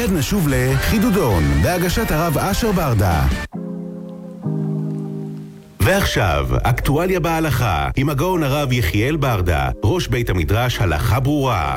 מיד נשוב לחידודון, בהגשת הרב אשר ברדה. ועכשיו, אקטואליה בהלכה, עם הגאון הרב יחיאל ברדה, ראש בית המדרש הלכה ברורה.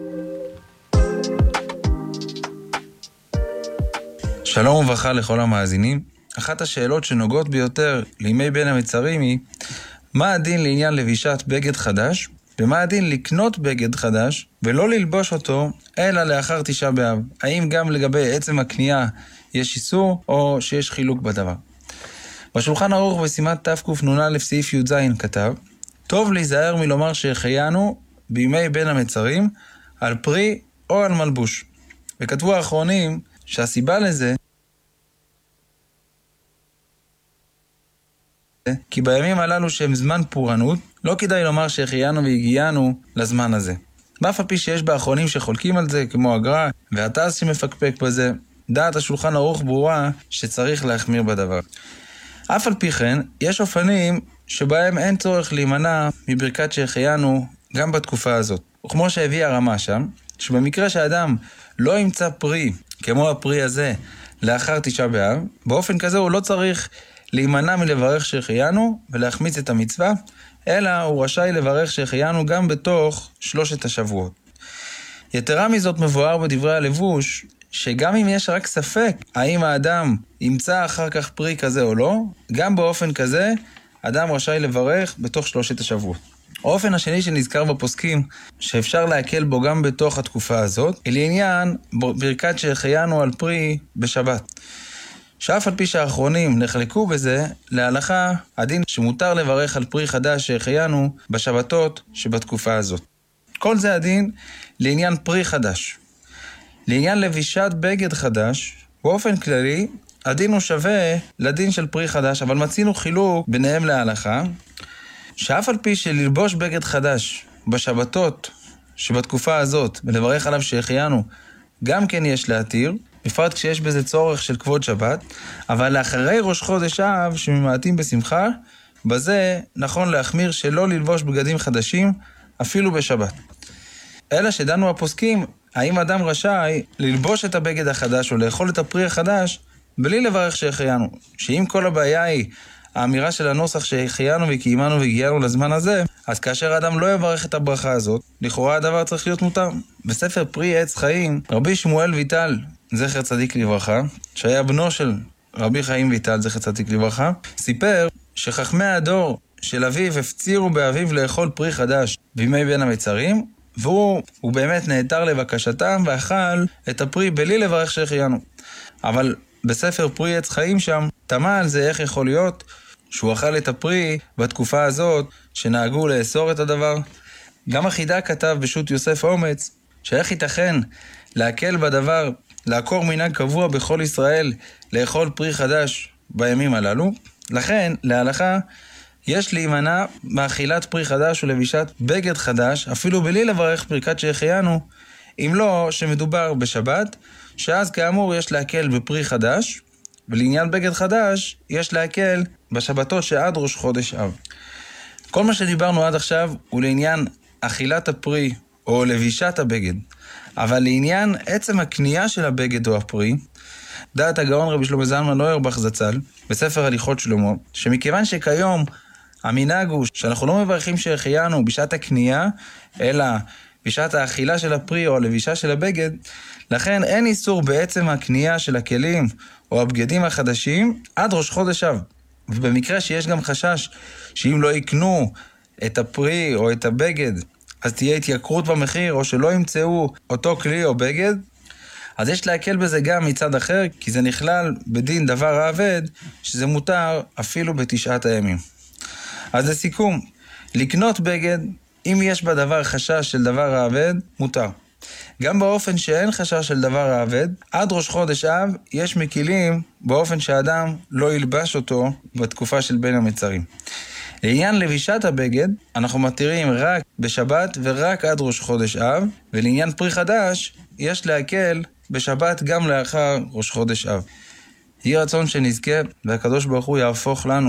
שלום וברכה לכל המאזינים. אחת השאלות שנוגעות ביותר לימי בין המצרים היא, מה הדין לעניין לבישת בגד חדש, ומה הדין לקנות בגד חדש ולא ללבוש אותו אלא לאחר תשעה באב? האם גם לגבי עצם הקנייה יש איסור או שיש חילוק בדבר? בשולחן ערוך בסימן תקנ"א סעיף י"ז כתב, טוב להיזהר מלומר שהחיינו בימי בין המצרים על פרי או על מלבוש. וכתבו האחרונים שהסיבה לזה כי בימים הללו שהם זמן פורענות, לא כדאי לומר שהחיינו והגיענו לזמן הזה. באף על פי שיש באחרונים שחולקים על זה, כמו הגר"א והט"ז שמפקפק בזה, דעת השולחן ערוך ברורה שצריך להחמיר בדבר. אף על פי כן, יש אופנים שבהם אין צורך להימנע מברכת שהחיינו גם בתקופה הזאת. וכמו שהביא הרמה שם, שבמקרה שאדם לא ימצא פרי, כמו הפרי הזה, לאחר תשעה באב, באופן כזה הוא לא צריך להימנע מלברך שהחיינו ולהחמיץ את המצווה, אלא הוא רשאי לברך שהחיינו גם בתוך 3 השבועות. יתרה מזאת מבואר בדברי הלבוש, שגם אם יש רק ספק האם האדם ימצא אחר כך פרי כזה או לא, גם באופן כזה אדם רשאי לברך בתוך 3 השבועות. האופן השני שנזכר בפוסקים שאפשר להקל בו גם בתוך התקופה הזאת, היא לעניין ברכת שהחיינו על פרי בשבת. שאף על פי שהאחרונים נחלקו בזה, להלכה הדין שמותר לברך על פרי חדש שהחיינו בשבתות שבתקופה הזאת. כל זה הדין לעניין פרי חדש. לעניין לבישת בגד חדש, באופן כללי, הדין הוא שווה לדין של פרי חדש, אבל מצינו חילוק ביניהם להלכה, שאף על פי שללבוש בגד חדש בשבתות שבתקופה הזאת ולברך עליו שהחיינו, גם כן יש להתיר, בפרט כשיש בזה צורך של כבוד שבת, אבל לאחרי ראש חודש אב שממעטים בשמחה, בזה נכון להחמיר שלא ללבוש בגדים חדשים אפילו בשבת. אלא שדנו הפוסקים, האם אדם רשאי ללבוש את הבגד החדש או לאכול את הפרי החדש בלי לברך שהחיינו? שאם כל הבעיה היא האמירה של הנוסח שהחיינו וקיימנו והגיענו לזמן הזה, אז כאשר האדם לא יברך את הברכה הזאת, לכאורה הדבר צריך להיות מותר. בספר פרי עץ חיים, רבי שמואל ויטל, זכר צדיק לברכה, שהיה בנו של רבי חיים ויטל, זכר צדיק לברכה, סיפר שחכמי הדור של אביו הפצירו באביו לאכול פרי חדש בימי בין המצרים, והוא באמת נעתר לבקשתם ואכל את הפרי בלי לברך שהחיינו. אבל בספר פרי עץ חיים שם, תמה על זה איך יכול להיות שהוא אכל את הפרי בתקופה הזאת שנהגו לאסור את הדבר. גם החידה כתב בשו"ת יוסף אומץ, שאיך ייתכן להקל בדבר, לעקור מנהג קבוע בכל ישראל, לאכול פרי חדש בימים הללו. לכן, להלכה, יש להימנע מאכילת פרי חדש ולבישת בגד חדש, אפילו בלי לברך ברכת שהחיינו, אם לא שמדובר בשבת, שאז כאמור יש להקל בפרי חדש, ולעניין בגד חדש יש להקל בשבתות שעד ראש חודש אב. כל מה שדיברנו עד עכשיו הוא לעניין אכילת הפרי או לבישת הבגד, אבל לעניין עצם הקנייה של הבגד או הפרי, דעת הגאון רבי שלמה זלמן אוירבך זצ"ל, בספר הליכות שלמה, שמכיוון שכיום המנהג הוא שאנחנו לא מברכים שהחיינו בשעת הקנייה, אלא בשעת האכילה של הפרי או הלבישה של הבגד, לכן אין איסור בעצם הקנייה של הכלים או הבגדים החדשים עד ראש חודש אב. ובמקרה שיש גם חשש שאם לא יקנו את הפרי או את הבגד, אז תהיה התייקרות במחיר או שלא ימצאו אותו כלי או בגד, אז יש להקל בזה גם מצד אחר, כי זה נכלל בדין דבר העבד, שזה מותר אפילו בתשעת הימים. אז לסיכום, לקנות בגד, אם יש בדבר חשש של דבר העבד, מותר. גם באופן שאין חשש של דבר העבד, עד ראש חודש אב יש מקילים באופן שאדם לא ילבש אותו בתקופה של בין המצרים. לעניין לבישת הבגד, אנחנו מתירים רק בשבת ורק עד ראש חודש אב, ולעניין פרי חדש, יש להקל בשבת גם לאחר ראש חודש אב. יהי רצון שנזכה, והקדוש ברוך הוא יהפוך לנו